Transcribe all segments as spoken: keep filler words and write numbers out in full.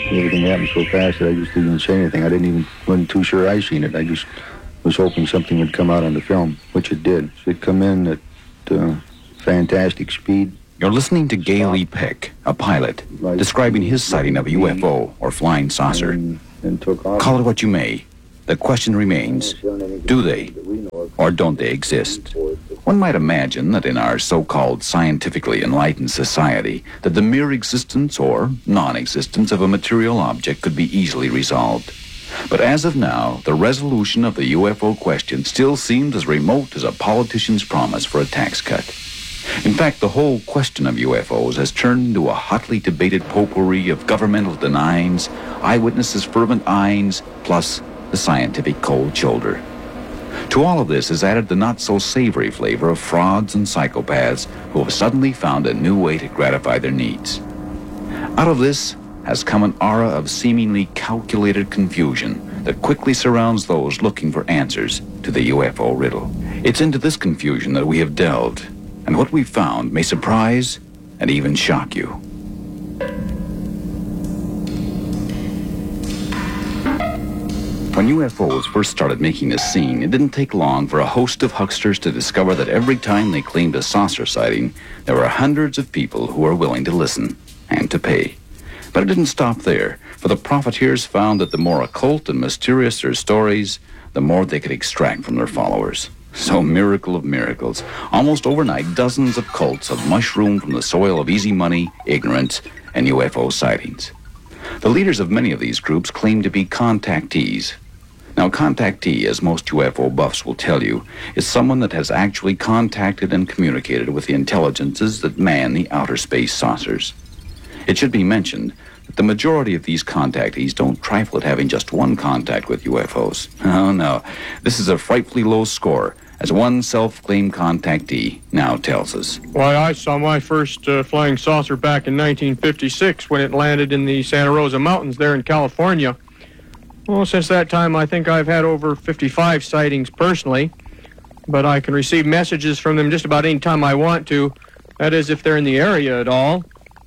Everything happened so fast that I just didn't even say anything. I didn't even, wasn't too sure I seen it. I just was hoping something would come out on the film, which it did. So it come in at uh, fantastic speed. You're listening to Gay Lee Peck, a pilot, describing his sighting of a U F O, or flying saucer. And, and took off. Call it what you may. The question remains, do they, or don't they exist? One might imagine that in our so-called scientifically enlightened society, that the mere existence or non-existence of a material object could be easily resolved. But as of now, the resolution of the U F O question still seems as remote as a politician's promise for a tax cut. In fact, the whole question of U F Os has turned into a hotly debated potpourri of governmental denyings, eyewitnesses' fervent eyings, plus the scientific cold shoulder. To all of this is added the not-so-savory flavor of frauds and psychopaths who have suddenly found a new way to gratify their needs. Out of this has come an aura of seemingly calculated confusion that quickly surrounds those looking for answers to the U F O riddle. It's into this confusion that we have delved, and what we've found may surprise and even shock you. When U F Os first started making a scene, it didn't take long for a host of hucksters to discover that every time they claimed a saucer sighting, there were hundreds of people who were willing to listen and to pay. But it didn't stop there, for the profiteers found that the more occult and mysterious their stories, the more they could extract from their followers. So, miracle of miracles, almost overnight, dozens of cults have mushroomed from the soil of easy money, ignorance, and U F O sightings. The leaders of many of these groups claim to be contactees. Now, contactee, as most U F O buffs will tell you, is someone that has actually contacted and communicated with the intelligences that man the outer space saucers. It should be mentioned that the majority of these contactees don't trifle at having just one contact with U F Os. Oh, no. This is a frightfully low score, as one self-claimed contactee now tells us. Why, I saw my first uh, flying saucer back in nineteen fifty-six when it landed in the Santa Rosa Mountains there in California. Well, since that time, I think I've had over fifty-five sightings personally, but I can receive messages from them just about any time I want to. That is, if they're in the area at all.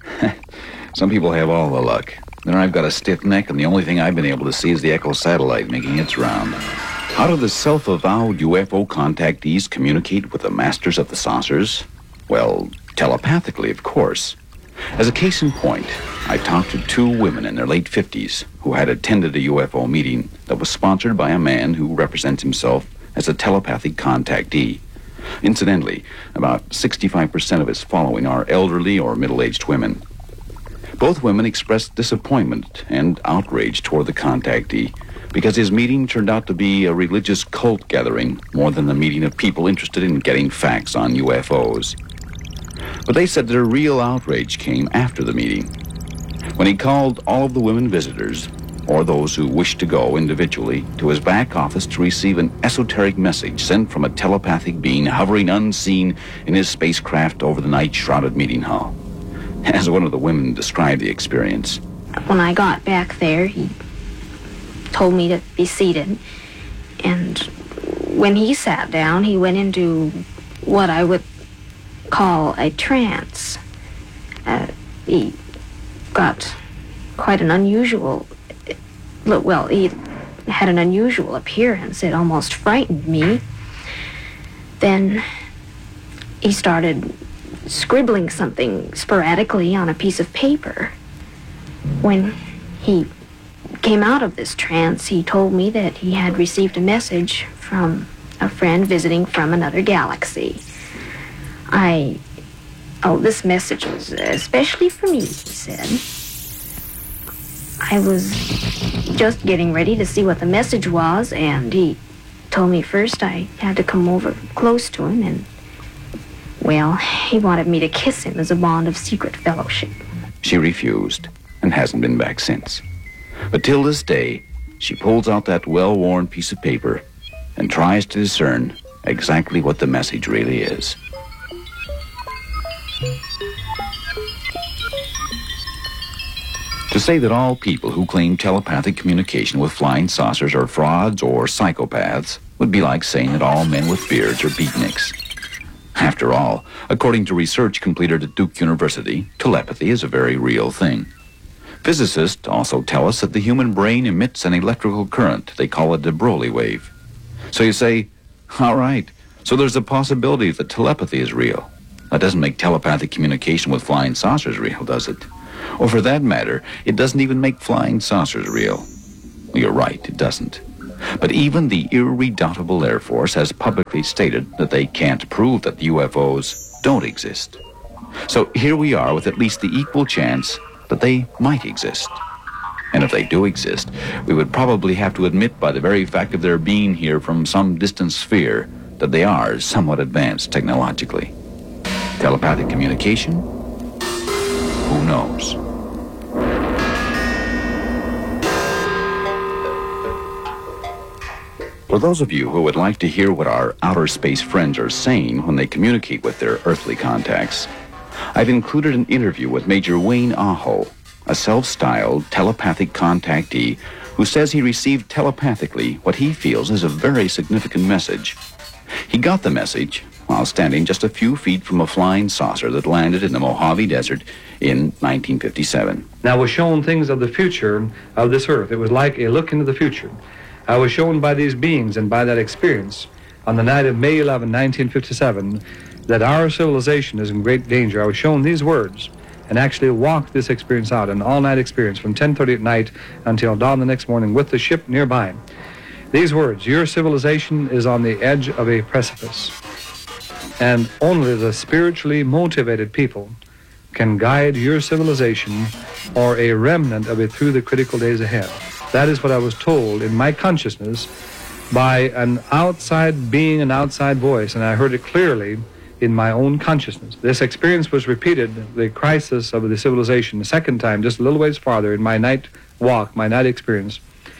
Some people have all the luck. Then I've got a stiff neck, and the only thing I've been able to see is the Echo satellite making its round. How do the self-avowed U F O contactees communicate with the masters of the saucers? Well, telepathically, of course. As a case in point, I talked to two women in their late fifties who had attended a U F O meeting that was sponsored by a man who represents himself as a telepathic contactee. Incidentally, about sixty-five percent of his following are elderly or middle-aged women. Both women expressed disappointment and outrage toward the contactee because his meeting turned out to be a religious cult gathering more than the meeting of people interested in getting facts on U F Os. But they said their real outrage came after the meeting, when he called all of the women visitors, or those who wished to go individually, to his back office to receive an esoteric message sent from a telepathic being hovering unseen in his spacecraft over the night-shrouded meeting hall. As one of the women described the experience. When I got back there, he told me to be seated, and when he sat down, he went into what I would call a trance. Uh, he got quite an unusual, well, he had an unusual appearance. It almost frightened me. Then he started scribbling something sporadically on a piece of paper. When he came out of this trance, he told me that he had received a message from a friend visiting from another galaxy. I, oh, this message was especially for me, he said. I was just getting ready to see what the message was, and he told me first I had to come over close to him, and, well, he wanted me to kiss him as a bond of secret fellowship. She refused and hasn't been back since. But till this day, she pulls out that well-worn piece of paper and tries to discern exactly what the message really is. To say that all people who claim telepathic communication with flying saucers are frauds or psychopaths would be like saying that all men with beards are beatniks. After all, according to research completed at Duke University, telepathy is a very real thing. Physicists also tell us that the human brain emits an electrical current. They call it de Broglie wave. So you say, all right, so there's a possibility that telepathy is real. That doesn't make telepathic communication with flying saucers real, does it? Or for that matter, it doesn't even make flying saucers real. You're right, it doesn't. But even the irredoubtable Air Force has publicly stated that they can't prove that the U F Os don't exist. So here we are with at least the equal chance that they might exist. And if they do exist, we would probably have to admit by the very fact of their being here from some distant sphere that they are somewhat advanced technologically. Telepathic communication? Who knows? For those of you who would like to hear what our outer space friends are saying when they communicate with their earthly contacts, I've included an interview with Major Wayne Aho, a self-styled telepathic contactee who says he received telepathically what he feels is a very significant message. He got the message while standing just a few feet from a flying saucer that landed in the Mojave Desert in nineteen fifty-seven. Now, I was shown things of the future of this earth. It was like a look into the future. I was shown by these beings and by that experience on the night of May eleventh, nineteen fifty-seven, that our civilization is in great danger. I was shown these words and actually walked this experience out, an all-night experience from ten thirty at night until dawn the next morning with the ship nearby. These words, your civilization is on the edge of a precipice, and only the spiritually motivated people can guide your civilization or a remnant of it through the critical days ahead. That is what I was told in my consciousness by an outside being, an outside voice, and I heard it clearly in my own consciousness. This experience was repeated, the crisis of the civilization, the second time, just a little ways farther in my night walk, my night experience.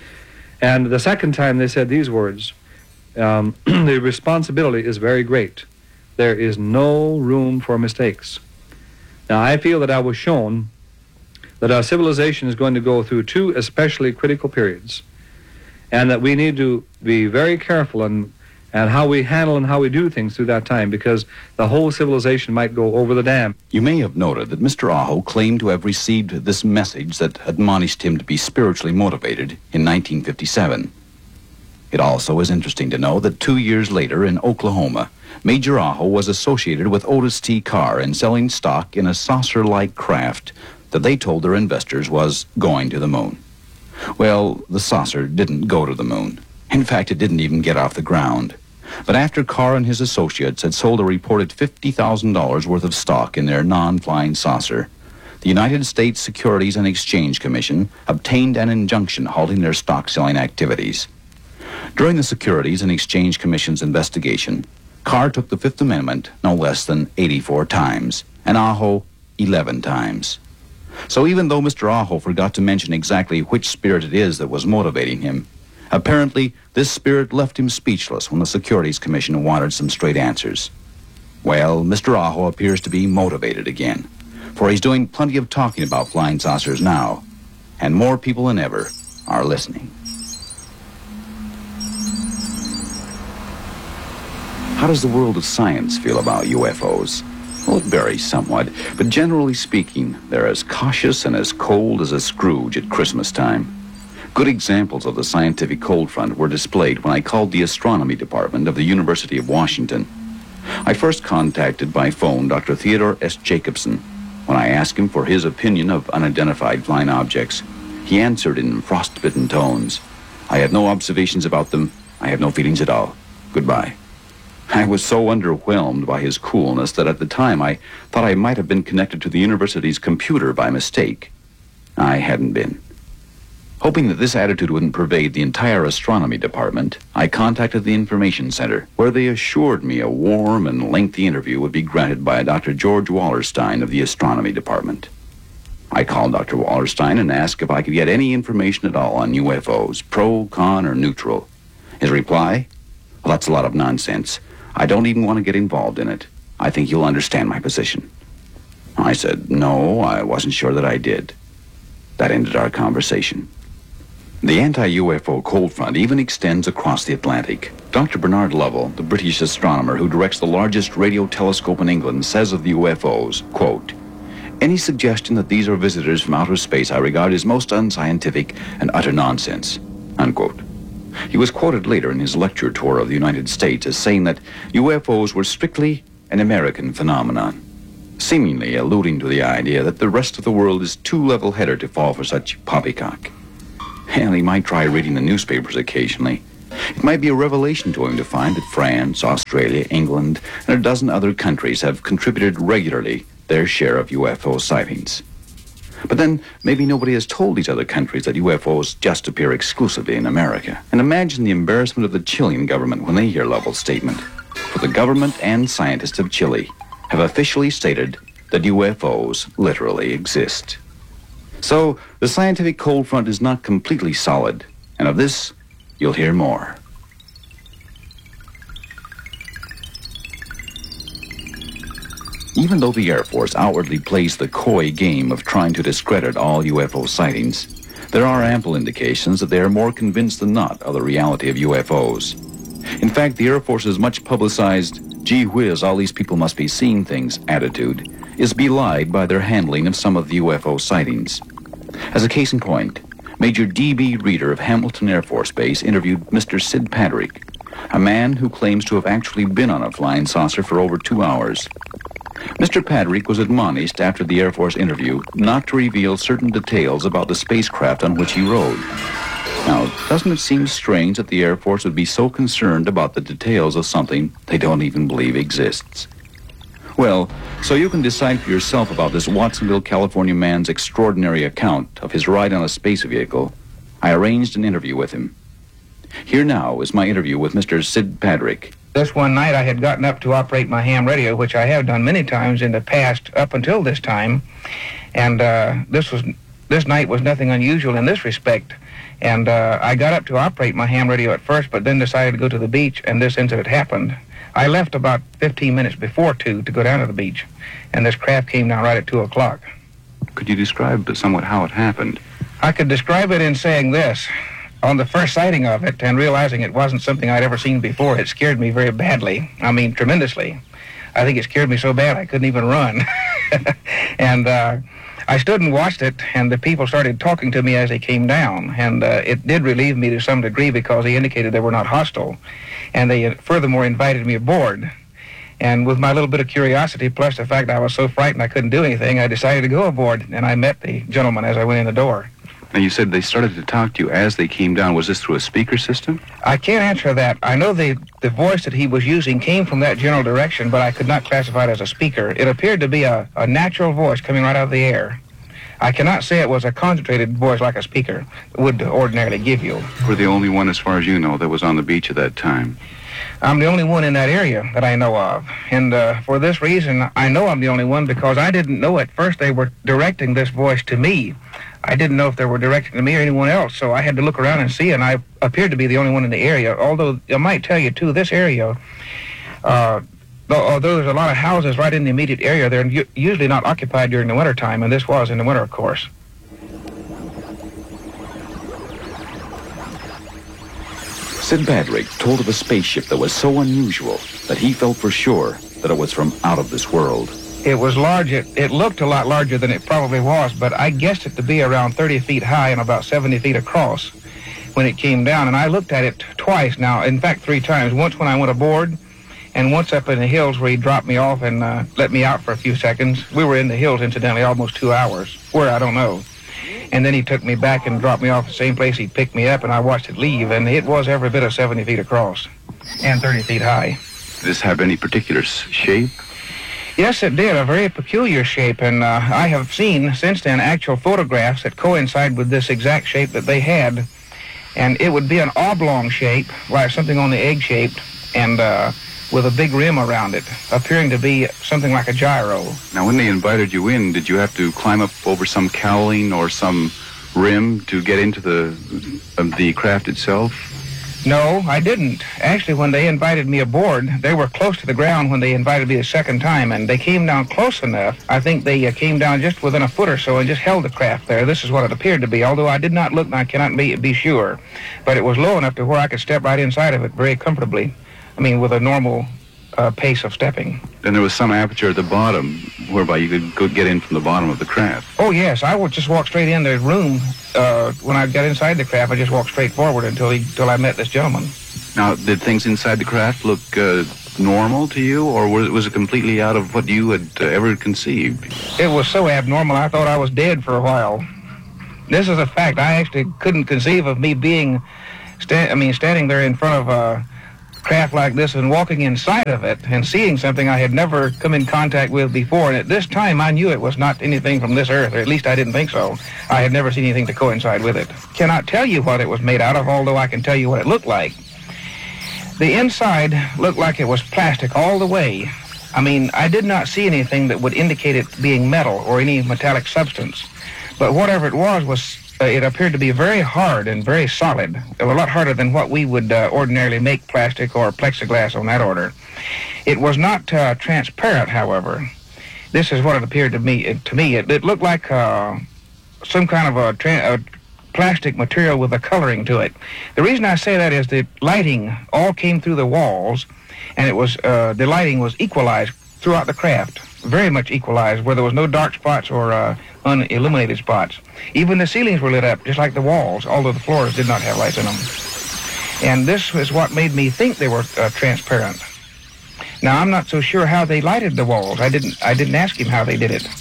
And the second time they said these words, um, the responsibility is very great. There is no room for mistakes. Now, I feel that I was shown that our civilization is going to go through two especially critical periods, and that we need to be very careful in, and how we handle and how we do things through that time, because the whole civilization might go over the dam. You may have noted that Mister Aho claimed to have received this message that admonished him to be spiritually motivated in nineteen fifty-seven. It also is interesting to know that two years later in Oklahoma, Major Aho was associated with Otis T. Carr in selling stock in a saucer-like craft that they told their investors was going to the moon. Well, the saucer didn't go to the moon. In fact, it didn't even get off the ground. But after Carr and his associates had sold a reported fifty thousand dollars worth of stock in their non-flying saucer, the United States Securities and Exchange Commission obtained an injunction halting their stock-selling activities. During the Securities and Exchange Commission's investigation, Carr took the Fifth Amendment no less than eighty-four times, and Aho eleven times. So even though Mister Aho forgot to mention exactly which spirit it is that was motivating him, apparently this spirit left him speechless when the Securities Commission wanted some straight answers. Well, Mister Aho appears to be motivated again, for he's doing plenty of talking about flying saucers now, and more people than ever are listening. How does the world of science feel about U F Os? Well, it varies somewhat, but generally speaking, they're as cautious and as cold as a Scrooge at Christmas time. Good examples of the scientific cold front were displayed when I called the astronomy department of the University of Washington. I first contacted by phone Doctor Theodore S. Jacobson. When I asked him for his opinion of unidentified flying objects, he answered in frostbitten tones, "I have no observations about them. I have no feelings at all. Goodbye." I was so underwhelmed by his coolness that at the time I thought I might have been connected to the university's computer by mistake. I hadn't been. Hoping that this attitude wouldn't pervade the entire astronomy department, I contacted the information center, where they assured me a warm and lengthy interview would be granted by a Doctor George Wallerstein of the astronomy department. I called Doctor Wallerstein and asked if I could get any information at all on U F Os, pro, con, or neutral. His reply? Well, that's a lot of nonsense. I don't even want to get involved in it. I think you'll understand my position. I said, no, I wasn't sure that I did. That ended our conversation. The anti-U F O cold front even extends across the Atlantic. Doctor Bernard Lovell, the British astronomer who directs the largest radio telescope in England, says of the U F Os, quote, Any suggestion that these are visitors from outer space I regard as most unscientific and utter nonsense." Unquote. He was quoted later in his lecture tour of the United States as saying that U F Os were strictly an American phenomenon, seemingly alluding to the idea that the rest of the world is too level-headed to fall for such poppycock. And he might try reading the newspapers occasionally. It might be a revelation to him to find that France, Australia, England, and a dozen other countries have contributed regularly their share of U F O sightings. But then, maybe nobody has told these other countries that U F Os just appear exclusively in America. And imagine the embarrassment of the Chilean government when they hear Lovell's statement. For the government and scientists of Chile have officially stated that U F Os literally exist. So, the scientific cold front is not completely solid, and of this, you'll hear more. Even though the Air Force outwardly plays the coy game of trying to discredit all U F O sightings, there are ample indications that they are more convinced than not of the reality of U F Os. In fact, the Air Force's much publicized, "gee whiz, all these people must be seeing things" attitude is belied by their handling of some of the U F O sightings. As a case in point, Major D B Reeder of Hamilton Air Force Base interviewed Mister Sid Patrick, a man who claims to have actually been on a flying saucer for over two hours. Mister Patrick was admonished after the Air Force interview not to reveal certain details about the spacecraft on which he rode. Now, doesn't it seem strange that the Air Force would be so concerned about the details of something they don't even believe exists? Well, so you can decide for yourself about this Watsonville, California man's extraordinary account of his ride on a space vehicle, I arranged an interview with him. Here now is my interview with Mister Sid Patrick. This one night I had gotten up to operate my ham radio, which I have done many times in the past up until this time. And uh, this was this night was nothing unusual in this respect. And uh, I got up to operate my ham radio at first, but then decided to go to the beach, and this incident happened. I left about fifteen minutes before two to go down to the beach, and this craft came down right at two o'clock. Could you describe somewhat how it happened? I could describe it in saying this. On the first sighting of it, and realizing it wasn't something I'd ever seen before, it scared me very badly. I mean, tremendously. I think it scared me so bad I couldn't even run. and uh, I stood and watched it, and the people started talking to me as they came down. And uh, it did relieve me to some degree because they indicated they were not hostile. And they uh, furthermore invited me aboard. And with my little bit of curiosity, plus the fact I was so frightened I couldn't do anything, I decided to go aboard. And I met the gentleman as I went in the door. Now, you said they started to talk to you as they came down. Was this through a speaker system? I can't answer that. I know the, the voice that he was using came from that general direction, but I could not classify it as a speaker. It appeared to be a, a natural voice coming right out of the air. I cannot say it was a concentrated voice like a speaker would ordinarily give you. We're the only one, as far as you know, that was on the beach at that time. I'm the only one in that area that I know of. And uh, for this reason, I know I'm the only one because I didn't know at first they were directing this voice to me. I didn't know if they were directing to me or anyone else, so I had to look around and see, and I appeared to be the only one in the area. Although I might tell you, too, this area, uh, although there's a lot of houses right in the immediate area, they're u- usually not occupied during the wintertime, and this was in the winter, of course. Sid Patrick told of a spaceship that was so unusual that he felt for sure that it was from out of this world. It was large. It, it looked a lot larger than it probably was, but I guessed it to be around thirty feet high and about seventy feet across when it came down. And I looked at it twice now, in fact, three times. Once when I went aboard, and once up in the hills where he dropped me off and uh, let me out for a few seconds. We were in the hills, incidentally, almost two hours. Where, I don't know. And then he took me back and dropped me off the same place he picked me up, and I watched it leave, and it was every bit of seventy feet across and thirty feet high. Did this have any particular shape? Yes, it did, a very peculiar shape, and uh, I have seen since then actual photographs that coincide with this exact shape that they had, and it would be an oblong shape, like something on the egg-shaped, and uh, with a big rim around it, appearing to be something like a gyro. Now, when they invited you in, did you have to climb up over some cowling or some rim to get into the, uh, the craft itself? No, I didn't. Actually, when they invited me aboard, they were close to the ground when they invited me the second time, and they came down close enough. I think they uh, came down just within a foot or so and just held the craft there. This is what it appeared to be, although I did not look and I cannot be, be sure. But it was low enough to where I could step right inside of it very comfortably. I mean, with a normal uh, pace of stepping. Then there was some aperture at the bottom whereby you could go get in from the bottom of the craft. Oh, yes. I would just walk straight in the room. Uh, when I got inside the craft, I just walked straight forward until he, until I met this gentleman. Now, did things inside the craft look uh, normal to you, or was it, was it completely out of what you had uh, ever conceived? It was so abnormal, I thought I was dead for a while. This is a fact. I actually couldn't conceive of me being, sta- I mean, standing there in front of a craft like this and walking inside of it and seeing something I had never come in contact with before. And at this time, I knew it was not anything from this earth, or at least I didn't think so. I had never seen anything to coincide with it. Cannot tell you what it was made out of, although I can tell you what it looked like. The inside looked like it was plastic all the way. I mean, I did not see anything that would indicate it being metal or any metallic substance. But whatever it was, was uh, it appeared to be very hard and very solid. A lot harder than what we would uh, ordinarily make plastic or plexiglass on that order. It was not uh, transparent, however. This is what it appeared to me. It, to me, it, it looked like uh, some kind of a, tra- a plastic material with a coloring to it. The reason I say that is the lighting all came through the walls, and it was uh, the lighting was equalized throughout the craft, very much equalized, where there was no dark spots or uh, unilluminated spots. Even the ceilings were lit up, just like the walls, although the floors did not have lights in them. And this is what made me think they were uh, transparent. Now, I'm not so sure how they lighted the walls. I didn't, I didn't ask him how they did it.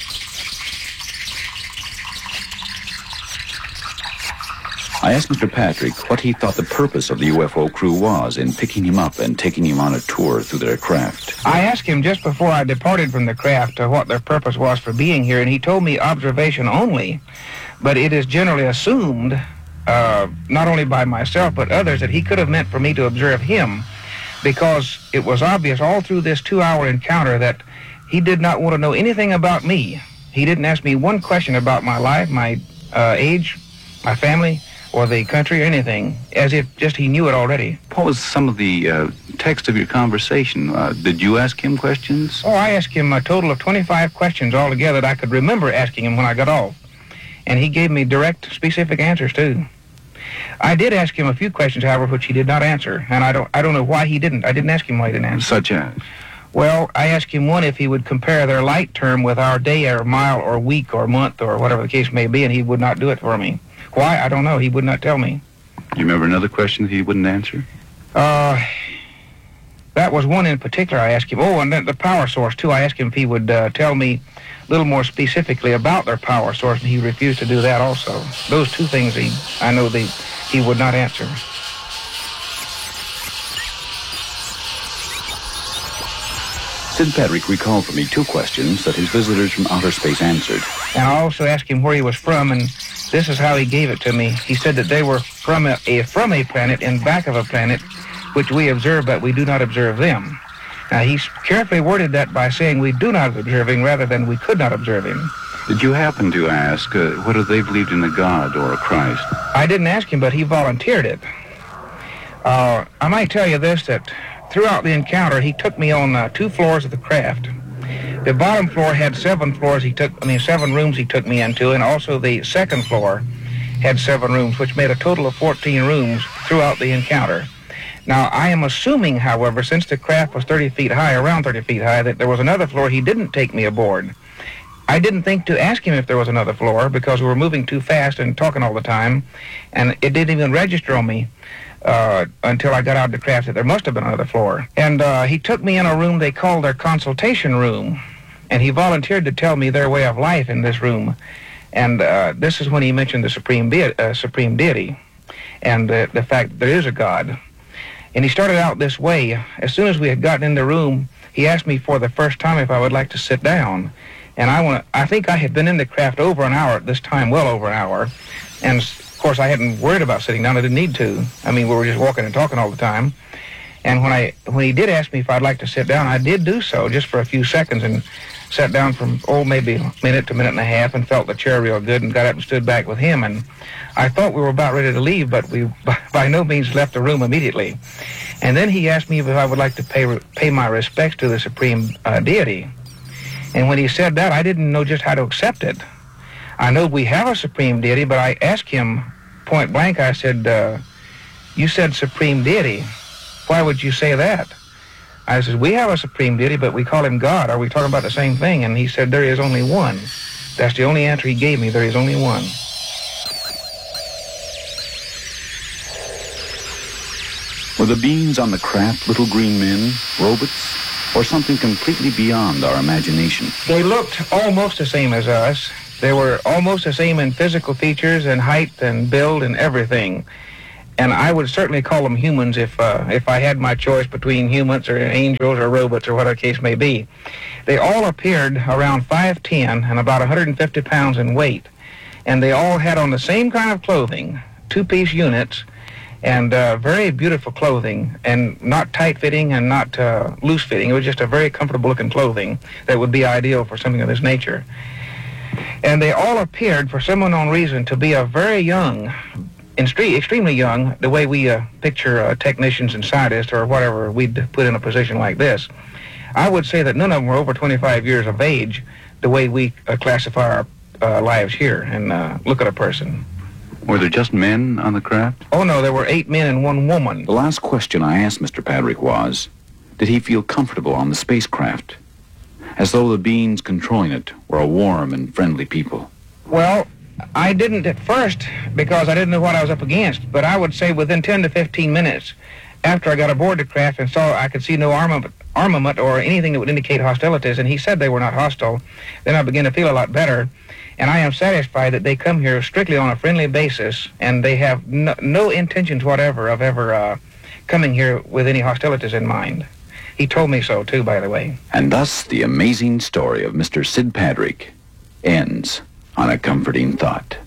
I asked Mister Patrick what he thought the purpose of the U F O crew was in picking him up and taking him on a tour through their craft. I asked him just before I departed from the craft uh, what their purpose was for being here, and he told me observation only. But it is generally assumed, uh, not only by myself but others, that he could have meant for me to observe him, because it was obvious all through this two-hour encounter that he did not want to know anything about me. He didn't ask me one question about my life, my uh, age, my family, or the country, or anything, as if just he knew it already. What was some of the uh, text of your conversation? Uh, did you ask him questions? Oh, I asked him a total of twenty-five questions altogether that I could remember asking him when I got off. And he gave me direct, specific answers, too. I did ask him a few questions, however, which he did not answer. And I don't I don't know why he didn't. I didn't ask him why he didn't answer. Such as? Well, I asked him one if he would compare their light term with our day or mile or week or month or whatever the case may be, and he would not do it for me. Why? I don't know. He would not tell me. You remember another question that he wouldn't answer? Uh, that was one in particular I asked him. Oh, and then the power source, too. I asked him if he would uh, tell me a little more specifically about their power source, and he refused to do that also. Those two things he, I know they, he would not answer. Sid Patrick recalled for me two questions that his visitors from outer space answered. And I also asked him where he was from, and this is how he gave it to me. He said that they were from a, a from a planet in back of a planet, which we observe, but we do not observe them. Now, he carefully worded that by saying we do not observe him rather than we could not observe him. Did you happen to ask uh, whether they believed in a God or a Christ? I didn't ask him, but he volunteered it. Uh, I might tell you this, that throughout the encounter, he took me on uh, two floors of the craft. The bottom floor had seven floors he took, I mean, seven rooms he took me into, and also the second floor had seven rooms, which made a total of fourteen rooms throughout the encounter. Now, I am assuming, however, since the craft was thirty feet high, around thirty feet high, that there was another floor he didn't take me aboard. I didn't think to ask him if there was another floor because we were moving too fast and talking all the time, and it didn't even register on me uh, until I got out of the craft that there must have been another floor. And uh, he took me in a room they called their consultation room, and he volunteered to tell me their way of life in this room. And uh, this is when he mentioned the supreme, de- uh, supreme deity and uh, the fact that there is a God. And he started out this way. As soon as we had gotten in the room, he asked me for the first time if I would like to sit down. And I want I think I had been in the craft over an hour at this time, well over an hour. And, of course, I hadn't worried about sitting down. I didn't need to. I mean, we were just walking and talking all the time. And when I when he did ask me if I'd like to sit down, I did do so just for a few seconds and sat down from, oh, maybe a minute to a minute and a half and felt the chair real good and got up and stood back with him. And I thought we were about ready to leave, but we by, by no means left the room immediately. And then he asked me if I would like to pay pay my respects to the supreme uh, deity. And when he said that, I didn't know just how to accept it. I know we have a supreme deity, but I asked him point blank, I said, uh, you said supreme deity. Why would you say that? I said, we have a supreme deity, but we call him God. Are we talking about the same thing? And he said, there is only one. That's the only answer he gave me. There is only one. Were the beings on the craft little green men, robots, or something completely beyond our imagination? They looked almost the same as us. They were almost the same in physical features and height and build and everything. And I would certainly call them humans if uh, if I had my choice between humans or angels or robots or whatever the case may be. They all appeared around five ten and about one hundred fifty pounds in weight. And they all had on the same kind of clothing, two-piece units, and uh, very beautiful clothing, and not tight-fitting and not uh, loose-fitting. It was just a very comfortable-looking clothing that would be ideal for something of this nature. And they all appeared, for some unknown reason, to be a very young, extremely young, the way we uh, picture uh, technicians and scientists or whatever we'd put in a position like this. I would say that none of them were over twenty-five years of age, the way we uh, classify our uh, lives here and uh, look at a person. Were there just men on the craft? Oh, no, there were eight men and one woman. The last question I asked Mister Padrick was, did he feel comfortable on the spacecraft? As though the beings controlling it were a warm and friendly people. Well, I didn't at first because I didn't know what I was up against, but I would say within ten to fifteen minutes after I got aboard the craft and saw I could see no armament, armament or anything that would indicate hostilities, and he said they were not hostile, then I began to feel a lot better. And I am satisfied that they come here strictly on a friendly basis, and they have no, no intentions whatever of ever uh, coming here with any hostilities in mind. He told me so, too, by the way. And thus, the amazing story of Mister Sid Padrick ends on a comforting thought.